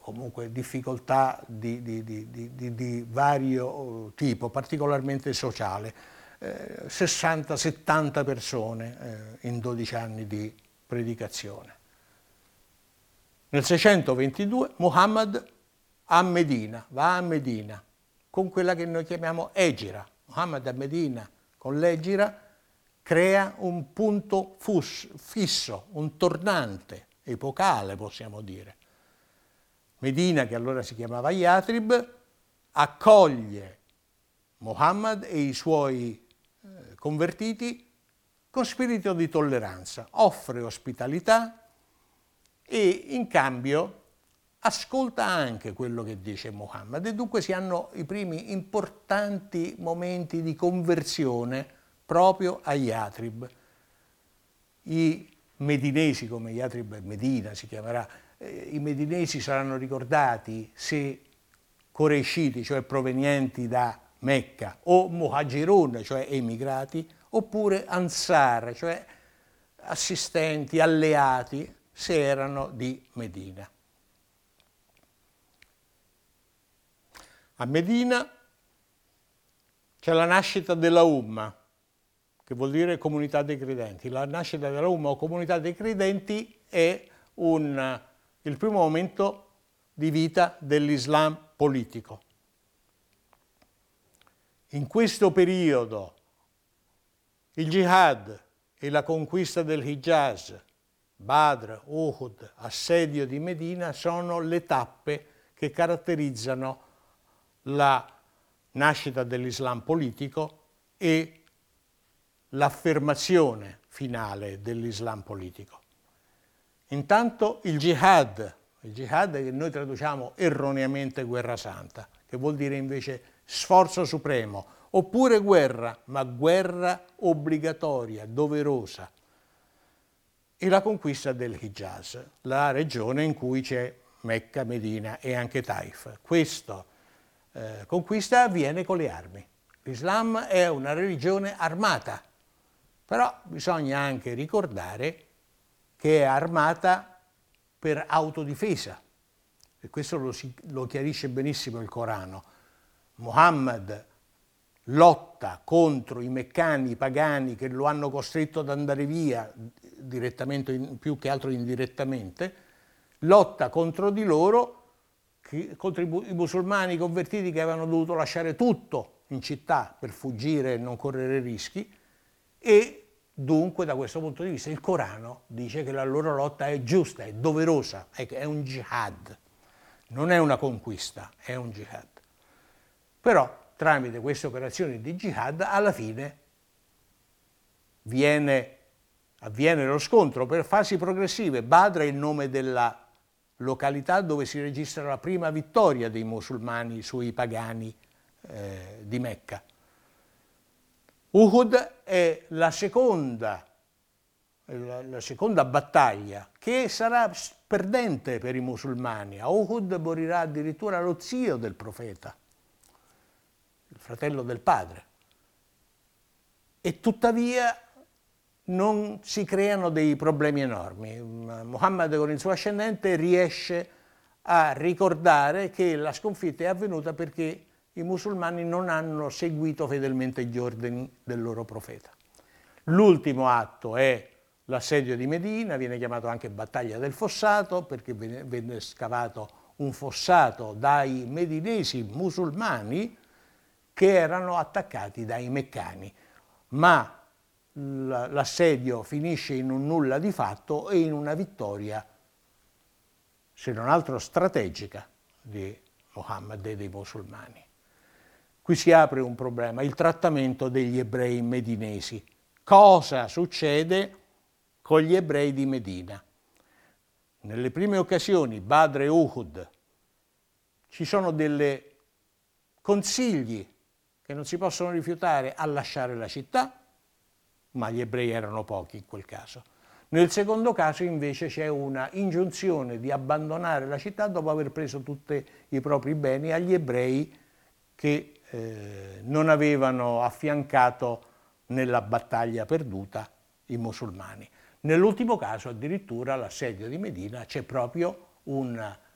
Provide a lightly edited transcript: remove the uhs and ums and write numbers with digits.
comunque difficoltà di vario tipo, particolarmente sociale. 60-70 persone in 12 anni di predicazione. Nel 622 Muhammad va a Medina con quella che noi chiamiamo Egira. Muhammad a Medina con l'Egira crea un punto fisso, un tornante epocale, possiamo dire. Medina, che allora si chiamava Yatrib, accoglie Muhammad e i suoi convertiti con spirito di tolleranza, offre ospitalità e in cambio ascolta anche quello che dice Muhammad, e dunque si hanno i primi importanti momenti di conversione proprio a Yatrib. I medinesi, come Yatrib e Medina si chiamerà, i medinesi saranno ricordati se coreisciti, cioè provenienti da Mecca, o muhajirun, cioè emigrati, oppure ansar, cioè assistenti, alleati, se erano di Medina. A Medina c'è la nascita della Umma, che vuol dire comunità dei credenti. La nascita della Umma o comunità dei credenti è il primo momento di vita dell'Islam politico. In questo periodo il jihad e la conquista del Hijaz, Badr, Uhud, assedio di Medina sono le tappe che caratterizzano la nascita dell'Islam politico e l'affermazione finale dell'Islam politico. Intanto il jihad che noi traduciamo erroneamente guerra santa, che vuol dire invece sforzo supremo, oppure guerra, ma guerra obbligatoria, doverosa. E la conquista del Hijaz, la regione in cui c'è Mecca, Medina e anche Taif. Questa conquista avviene con le armi. L'Islam è una religione armata, però bisogna anche ricordare che è armata per autodifesa, e questo lo chiarisce benissimo il Corano. Muhammad lotta contro i meccani pagani che lo hanno costretto ad andare via, direttamente più che altro indirettamente, lotta contro di loro, contro i musulmani convertiti che avevano dovuto lasciare tutto in città per fuggire e non correre rischi, e dunque da questo punto di vista il Corano dice che la loro lotta è giusta, è doverosa, è un jihad, non è una conquista, è un jihad. Però tramite queste operazioni di jihad alla fine avviene lo scontro per fasi progressive. Badr è il nome della località dove si registra la prima vittoria dei musulmani sui pagani di Mecca. Uhud è la seconda battaglia, che sarà perdente per i musulmani. A Uhud morirà addirittura lo zio del profeta, il fratello del padre. E tuttavia non si creano dei problemi enormi. Muhammad con il suo ascendente riesce a ricordare che la sconfitta è avvenuta perché i musulmani non hanno seguito fedelmente gli ordini del loro profeta. L'ultimo atto è l'assedio di Medina, viene chiamato anche battaglia del fossato, perché venne scavato un fossato dai medinesi musulmani che erano attaccati dai meccani. Ma l'assedio finisce in un nulla di fatto e in una vittoria, se non altro strategica, di Muhammad e dei musulmani. Qui si apre un problema, il trattamento degli ebrei medinesi. Cosa succede con gli ebrei di Medina? Nelle prime occasioni, Badr e Uhud, ci sono dei consigli che non si possono rifiutare a lasciare la città, ma gli ebrei erano pochi in quel caso. Nel secondo caso invece c'è una ingiunzione di abbandonare la città dopo aver preso tutti i propri beni agli ebrei che non avevano affiancato nella battaglia perduta i musulmani. Nell'ultimo caso addirittura l'assedio di Medina c'è proprio un